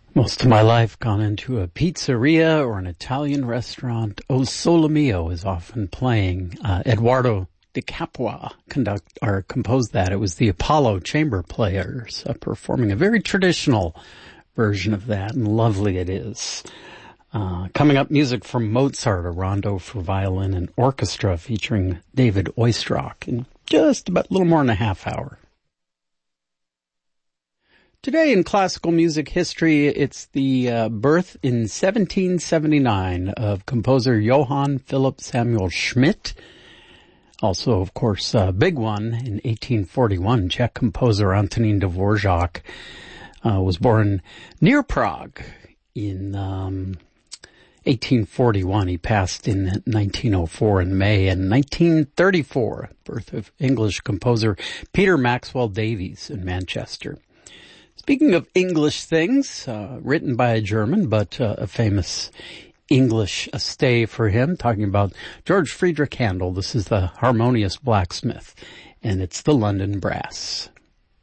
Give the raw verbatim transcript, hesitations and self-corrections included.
Most of my life gone into a pizzeria or an Italian restaurant. O Sole Mio is often playing. Uh, Eduardo Di Capua conduct or composed that. It was the Apollo Chamber Players uh, performing a very traditional version of that, and lovely it is. Uh, coming up, music from Mozart, a rondo for violin and orchestra featuring David Oistrakh in just about a little more than a half hour. Today in classical music history, it's the uh, birth in seventeen seventy-nine of composer Johann Philipp Samuel Schmidt. Also, of course, a big one in eighteen forty-one, Czech composer Antonín Dvořák uh, was born near Prague in um, eighteen forty-one. He passed in nineteen oh four in May. And nineteen thirty-four, birth of English composer Peter Maxwell Davies in Manchester. Speaking of English things, uh, written by a German, but uh, a famous English stay for him, talking about George Friedrich Handel. This is the Harmonious Blacksmith, and it's the London Brass.